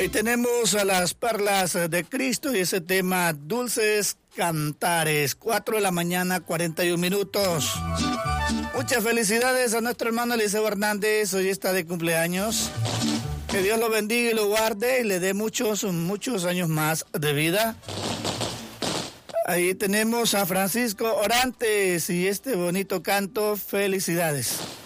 Y tenemos a las perlas de Cristo y ese tema Dulces Cantares, 4 de la mañana, 41 minutos. Muchas felicidades a nuestro hermano Eliseo Hernández, hoy está de cumpleaños. Que Dios lo bendiga y lo guarde y le dé muchos años más de vida. Ahí tenemos a Francisco Orantes y este bonito canto, felicidades.